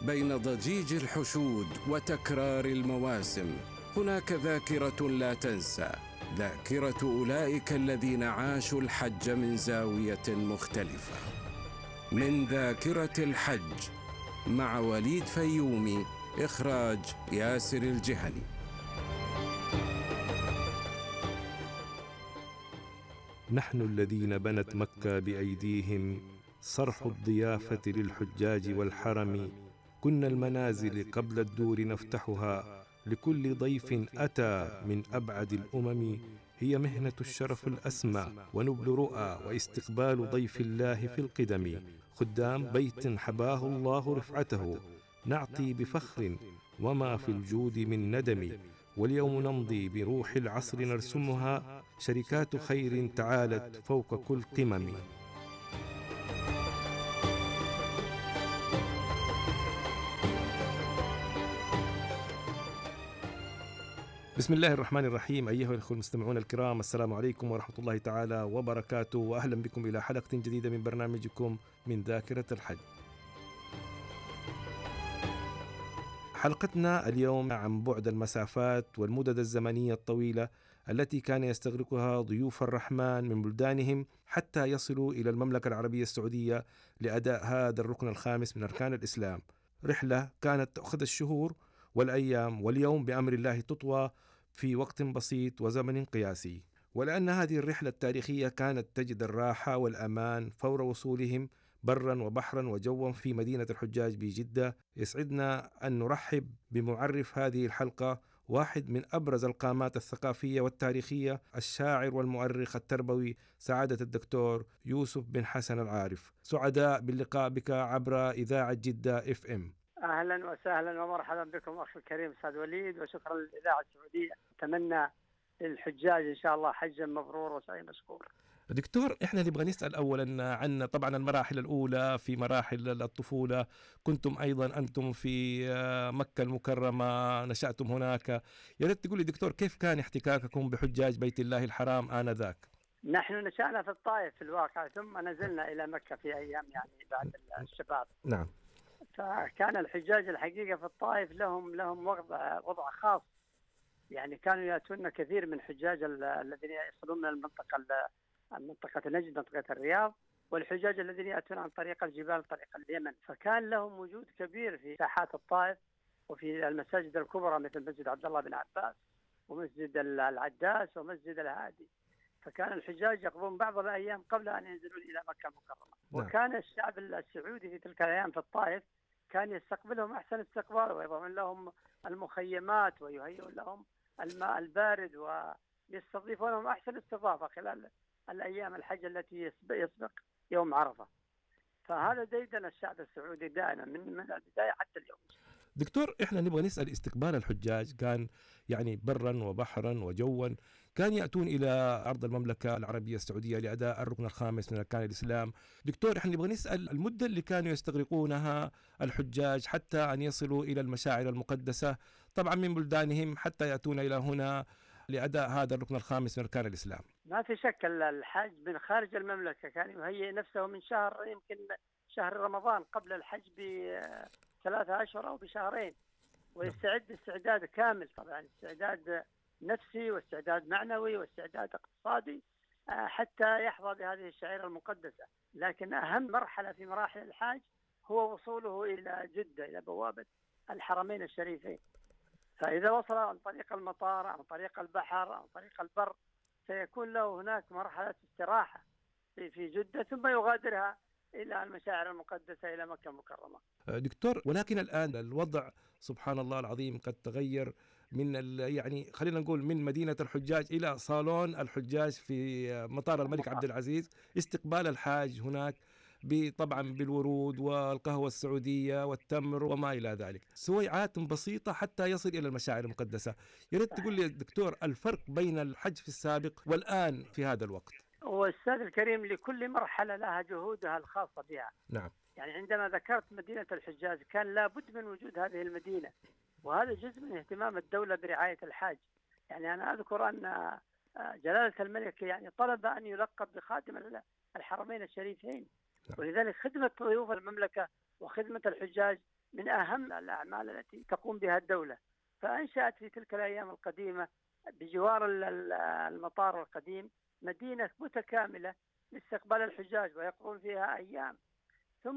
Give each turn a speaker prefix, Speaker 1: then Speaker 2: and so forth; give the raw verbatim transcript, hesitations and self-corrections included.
Speaker 1: بين ضجيج الحشود وتكرار المواسم هناك ذاكرة لا تنسى، ذاكرة أولئك الذين عاشوا الحج من زاوية مختلفة. من ذاكرة الحج مع وليد فيومي، إخراج ياسر الجهني.
Speaker 2: نحن الذين بنت مكة بأيديهم، صرح الضيافة للحجاج والحرم. كنا المنازل قبل الدور نفتحها لكل ضيف أتى من أبعد الأمم. هي مهنة الشرف الأسمى ونبل رؤى واستقبال ضيف الله في القدم. خدام بيت حباه الله رفعته، نعطي بفخر وما في الجود من ندم. واليوم نمضي بروح العصر نرسمها، شركات خير تعالت فوق كل قمم. بسم الله الرحمن الرحيم. أيها الأخوة المستمعون الكرام، السلام عليكم ورحمة الله تعالى وبركاته، وأهلا بكم إلى حلقة جديدة من برنامجكم من ذاكرة الحج. حلقتنا اليوم عن بعد المسافات والمدد الزمنية الطويلة التي كان يستغرقها ضيوف الرحمن من بلدانهم حتى يصلوا إلى المملكة العربية السعودية لأداء هذا الركن الخامس من أركان الإسلام. رحلة كانت تأخذ الشهور والأيام، واليوم بأمر الله تطوى في وقت بسيط وزمن قياسي. ولأن هذه الرحلة التاريخية كانت تجد الراحة والأمان فور وصولهم برا وبحرا وجوا في مدينة الحجاج بجدة، يسعدنا أن نرحب بمعرف هذه الحلقة، واحد من أبرز القامات الثقافية والتاريخية، الشاعر والمؤرخ التربوي سعادة الدكتور يوسف بن حسن العارف. سعداء باللقاء بك عبر إذاعة جدة اف ام.
Speaker 3: أهلا وسهلا ومرحبا بكم أخي الكريم أستاذ وليد، وشكرا للإذاعة السعودية. أتمنى للحجاج إن شاء الله حجا مبرور وسعي مشكور.
Speaker 2: دكتور، احنا نبغى نسأل اولا عن طبعا المراحل الاولى في مراحل الطفولة. كنتم ايضا انتم في مكة المكرمة، نشأتم هناك. يا ريت تقول لي دكتور، كيف كان احتكاككم بحجاج بيت الله الحرام آنذاك؟
Speaker 3: نحن نشأنا في الطائف في الواقع، ثم نزلنا الى مكة في ايام يعني بعد الشباب.
Speaker 2: نعم.
Speaker 3: فكان الحجاج الحقيقة في الطائف لهم لهم وضع وضع خاص، يعني كانوا يأتون كثير من حجاج الذين يصلون من المنطقة منطقة نجد، منطقة الرياض، والحجاج الذين يأتون عن طريق الجبال طريق اليمن. فكان لهم وجود كبير في ساحات الطائف وفي المساجد الكبرى مثل مسجد عبد الله بن عباس ومسجد العداس ومسجد الهادي. فكان الحجاج يقضون بعض الأيام قبل أن ينزلون إلى مكة المكرمة. وكان الشعب السعودي في تلك الأيام في الطائف كان يستقبلهم أحسن استقبال، ويضمن لهم المخيمات ويهيئون لهم الماء البارد ويستضيفونهم أحسن استضافة خلال الأيام الحج التي يسبق يوم عرفة. فهذا ديدن الشعب السعودي دائما من من البداية حتى اليوم.
Speaker 2: دكتور، احنا نبغى نسأل، استقبال الحجاج كان يعني برا وبحرا وجوا، كان يأتون إلى أرض المملكة العربية السعودية لأداء الركن الخامس من أركان الإسلام. دكتور، احنا نبغى نسأل المدة اللي كانوا يستغرقونها الحجاج حتى أن يصلوا إلى المشاعر المقدسة، طبعا من بلدانهم، حتى يأتون إلى هنا لأداء هذا الركن الخامس من أركان الإسلام.
Speaker 3: ما في شك الحاج من خارج المملكة كان يهيئ نفسه من شهر، يمكن شهر رمضان قبل الحج بثلاثة أشهر أو بشهرين، ويستعد استعداد كامل، طبعا استعداد نفسي واستعداد معنوي واستعداد اقتصادي حتى يحظى بهذه الشعيرة المقدسة. لكن أهم مرحلة في مراحل الحاج هو وصوله إلى جدة، إلى بوابة الحرمين الشريفين. فإذا وصل عن طريق المطار، عن طريق البحر، عن طريق البر، سيكون له هناك مرحلة استراحة في جدة، ثم يغادرها إلى المشاعر المقدسة إلى مكة المكرمة.
Speaker 2: دكتور، ولكن الآن الوضع سبحان الله العظيم قد تغير، من يعني خلينا نقول من مدينة الحجاج إلى صالون الحجاج في مطار الملك عبد العزيز. استقبال الحاج هناك طبعا بالورود والقهوة السعودية والتمر وما إلى ذلك، سويعات بسيطة حتى يصل إلى المشاعر المقدسة. يا ريت تقول لي دكتور الفرق بين الحج في السابق والآن في هذا الوقت.
Speaker 3: والأستاذ الكريم لكل مرحلة لها جهودها الخاصة بها.
Speaker 2: نعم.
Speaker 3: يعني عندما ذكرت مدينة الحجاج كان لابد من وجود هذه المدينة، وهذا جزء من اهتمام الدولة برعاية الحاج. يعني أنا أذكر أن جلالة الملك يعني طلب أن يلقب بخادم الحرمين الشريفين، ولذلك خدمة ضيوف المملكة وخدمة الحجاج من أهم الأعمال التي تقوم بها الدولة. فأنشأت في تلك الأيام القديمة بجوار المطار القديم مدينة متكاملة لاستقبال الحجاج، ويقضون فيها أيام